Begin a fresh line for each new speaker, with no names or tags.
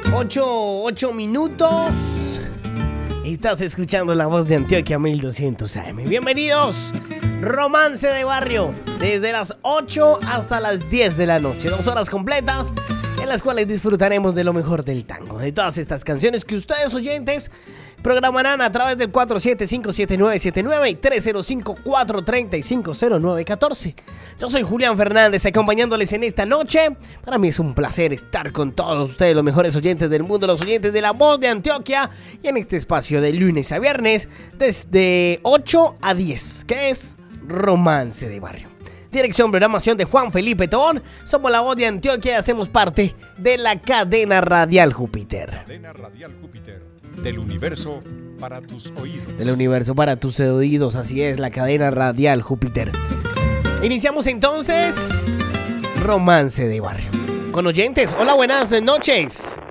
8 minutos. Estás escuchando La Voz de Antioquia 1200 AM. Bienvenidos. Romance de Barrio. Desde las 8 hasta las 10 de la noche. 2 horas completas en las cuales disfrutaremos de lo mejor del tango. De todas estas canciones que ustedes oyentes programarán a través del 475-7979 y 305-435-0914. Yo soy Julián Fernández, acompañándoles en esta noche. Para mí es un placer estar con todos ustedes, los mejores oyentes del mundo, los oyentes de La Voz de Antioquia, y en este espacio de lunes a viernes, desde 8 a 10, que es Romance de Barrio. Dirección, programación de Juan Felipe Tobón. Somos La Voz de Antioquia y hacemos parte de la cadena radial Júpiter.
Cadena radial Júpiter. Del universo para tus oídos.
Del universo para tus oídos, así es, la cadena radial Júpiter. Iniciamos entonces Romance de Barrio con oyentes. Hola, buenas noches.